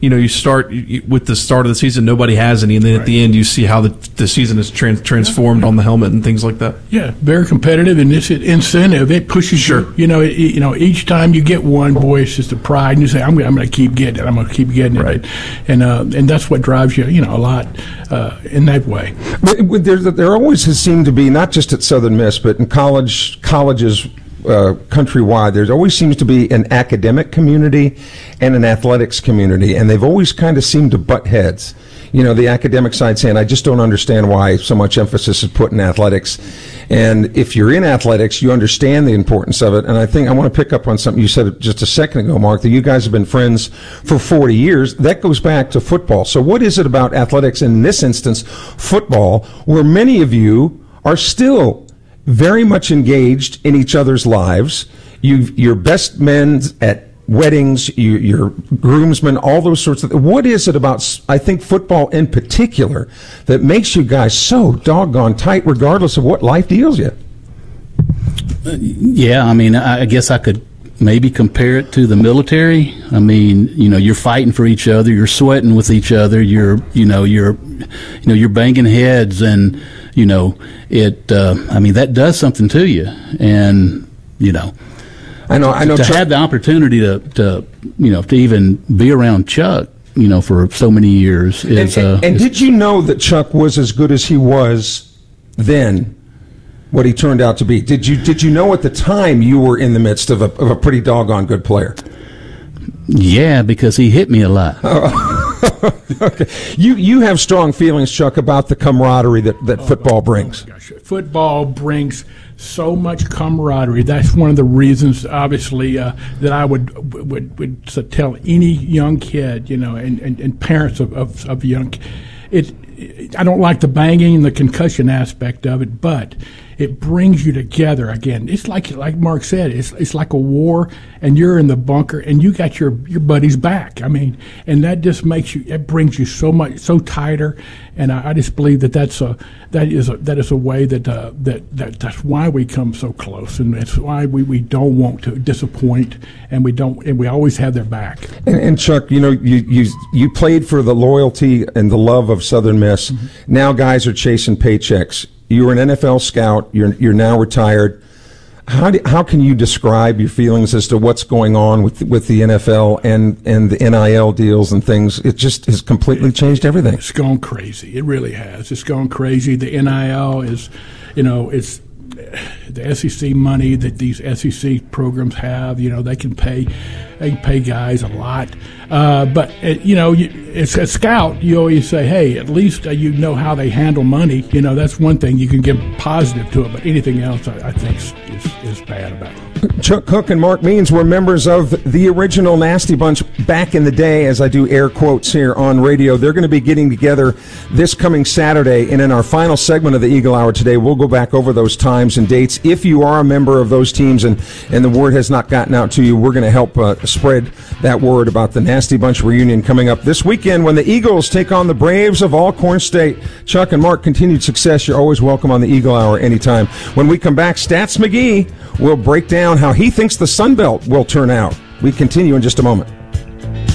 you start with the start of the season, nobody has any, and then at the end you see how the season is transformed on the helmet and things like that. Yeah, very competitive, and this incentive, it pushes you. Each time you get one, boy, it's just a pride, and you say, I'm going to keep getting it. I'm going to keep getting it. Right. And that's what drives you, a lot in that way. There always has seemed to be, not just at Southern Miss, but in colleges countrywide, there always seems to be an academic community and an athletics community, and they've always kind of seemed to butt heads. The academic side saying, I just don't understand why so much emphasis is put in athletics. And if you're in athletics, you understand the importance of it. And I think I want to pick up on something you said just a second ago, Mark, that you guys have been friends for 40 years. That goes back to football. So what is it about athletics, in this instance, football, where many of you are still very much engaged in each other's lives? You're best men at weddings, your groomsmen, all those sorts of things. What is it about, I think, football in particular, that makes you guys so doggone tight regardless of what life deals you? Yeah, I guess I could maybe compare it to the military. You're fighting for each other, you're sweating with each other, you're banging heads, and that does something to you. And I know. To have the opportunity to even be around Chuck, for so many years is. And did you know that Chuck was as good as he was then? What he turned out to be. Did you know at the time you were in the midst of a pretty doggone good player? Yeah, because he hit me a lot. Okay. You have strong feelings, Chuck, about the camaraderie that football brings. Oh my gosh. Football brings so much camaraderie. That's one of the reasons, obviously, that I would tell any young kid, and parents of young. I don't like the banging and the concussion aspect of it, but it brings you together again. It's like Mark said, it's like a war, and you're in the bunker, and you got your buddies back. And that just it brings you so tighter, and I just believe that is a way that's why we come so close, and that's why we don't want to disappoint, and we always have their back. And Chuck, you played for the loyalty and the love of Southern Miss. Mm-hmm. Now guys are chasing paychecks. You were an NFL scout. You're now retired. How can you describe your feelings as to what's going on with the NFL and the NIL deals and things? It just has completely changed everything. It's gone crazy. It really has. It's gone crazy. The NIL is, it's the SEC money that these SEC programs have. They can pay guys a lot. But it's a scout. You always say, hey, at least you know how they handle money. That's one thing you can give positive to it. But anything else, I think is bad about it. Chuck Cook and Mark Means were members of the original Nasty Bunch back in the day, as I do air quotes here on radio. They're going to be getting together this coming Saturday, and in our final segment of the Eagle Hour today, we'll go back over those times and dates. If you are a member of those teams and the word has not gotten out to you, we're going to help spread that word about the Nasty Bunch reunion coming up this weekend when the Eagles take on the Braves of Alcorn State. Chuck and Mark, continued success. You're always welcome on the Eagle Hour anytime. When we come back, Stats McGee will break down how he thinks the Sun Belt will turn out. We continue in just a moment.